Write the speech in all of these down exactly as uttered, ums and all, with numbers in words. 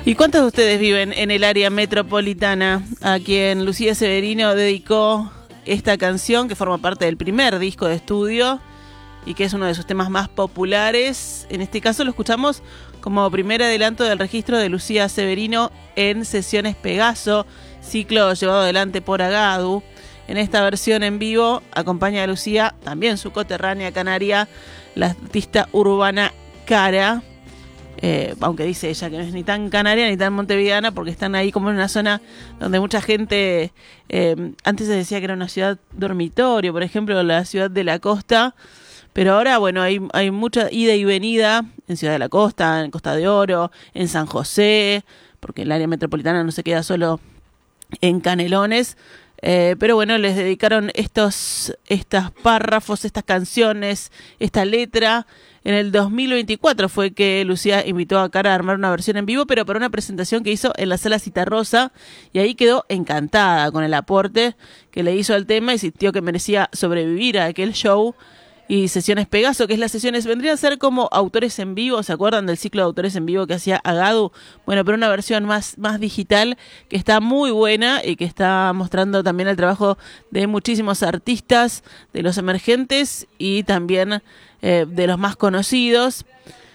¿Y cuántos de ustedes viven en el área metropolitana a quien Lucía Severino dedicó esta canción que forma parte del primer disco de estudio y que es uno de sus temas más populares? En este caso lo escuchamos como primer adelanto del registro de Lucía Severino en Sesiones Pegaso, ciclo llevado adelante por Agadu. En esta versión en vivo acompaña a Lucía, también su coterránea canaria, la artista urbana Cara. Eh, aunque dice ella que no es ni tan canaria ni tan montevideana, porque están ahí como en una zona donde mucha gente, eh, antes se decía que era una ciudad dormitorio, por ejemplo, la ciudad de la costa, pero ahora, bueno, hay, hay mucha ida y venida en Ciudad de la Costa, en Costa de Oro, en San José, porque el área metropolitana no se queda solo en Canelones. Eh, pero bueno, les dedicaron estos, estos párrafos, estas canciones, esta letra. En el dos mil veinticuatro fue que Lucía invitó a Cara a armar una versión en vivo, pero para una presentación que hizo en la Sala Citarrosa, y ahí quedó encantada con el aporte que le hizo al tema y sintió que merecía sobrevivir a aquel show. Y Sesiones Pegaso, que es las sesiones, vendrían a ser como autores en vivo, ¿se acuerdan del ciclo de autores en vivo que hacía Agadu? Bueno, pero una versión más, más digital que está muy buena y que está mostrando también el trabajo de muchísimos artistas, de los emergentes y también eh, de los más conocidos.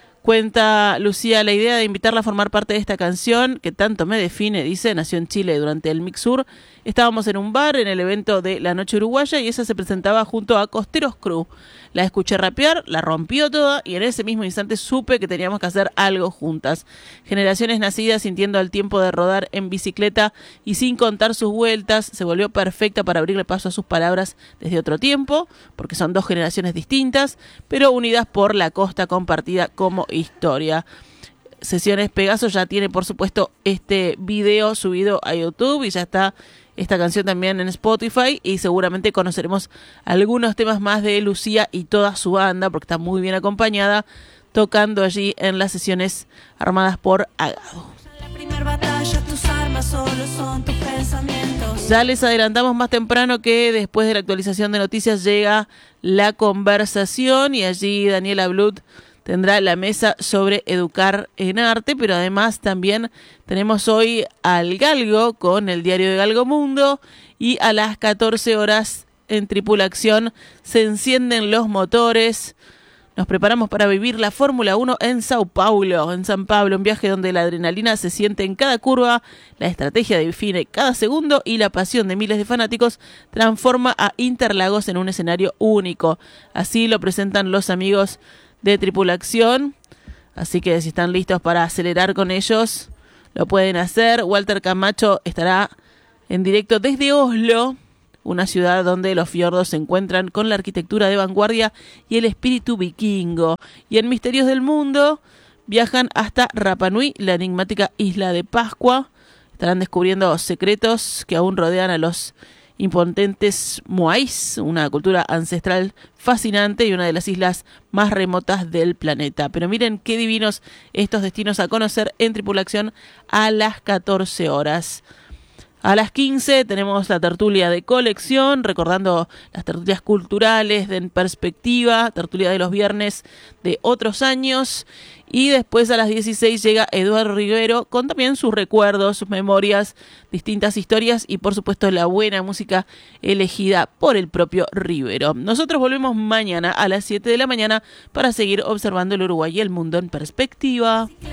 Cuenta Lucía la idea de invitarla a formar parte de esta canción que tanto me define, dice, nació en Chile durante el Mixur. Estábamos en un bar en el evento de la Noche Uruguaya y esa se presentaba junto a Costeros Crew. La escuché rapear, la rompió toda y en ese mismo instante supe que teníamos que hacer algo juntas. Generaciones nacidas sintiendo el tiempo de rodar en bicicleta y sin contar sus vueltas, se volvió perfecta para abrirle paso a sus palabras desde otro tiempo, porque son dos generaciones distintas, pero unidas por la costa compartida como historia. Sesiones Pegaso ya tiene, por supuesto, este video subido a YouTube y ya está esta canción también en Spotify y seguramente conoceremos algunos temas más de Lucía y toda su banda porque está muy bien acompañada tocando allí en las sesiones armadas por Agadu. Ya les adelantamos más temprano que después de la actualización de noticias llega La Conversación y allí Daniela Blut tendrá la mesa sobre educar en arte, pero además también tenemos hoy al Galgo con el diario de Galgo Mundo y a las catorce horas en Tripulación se encienden los motores. Nos preparamos para vivir la Fórmula uno en Sao Paulo, en San Pablo, un viaje donde la adrenalina se siente en cada curva, la estrategia define cada segundo y la pasión de miles de fanáticos transforma a Interlagos en un escenario único. Así lo presentan los amigos de Tripulación, así que si están listos para acelerar con ellos, lo pueden hacer. Walter Camacho estará en directo desde Oslo, una ciudad donde los fiordos se encuentran con la arquitectura de vanguardia y el espíritu vikingo. Y en Misterios del Mundo viajan hasta Rapa Nui, la enigmática isla de Pascua. Estarán descubriendo secretos que aún rodean a los imponentes Moais, una cultura ancestral fascinante y una de las islas más remotas del planeta. Pero miren qué divinos estos destinos a conocer en Tripulación a las catorce horas. A las quince tenemos la tertulia de colección, recordando las tertulias culturales de En Perspectiva, tertulia de los viernes de otros años. Y después a las dieciséis llega Eduardo Rivero con también sus recuerdos, sus memorias, distintas historias y por supuesto la buena música elegida por el propio Rivero. Nosotros volvemos mañana a las siete de la mañana para seguir observando el Uruguay y el mundo en perspectiva.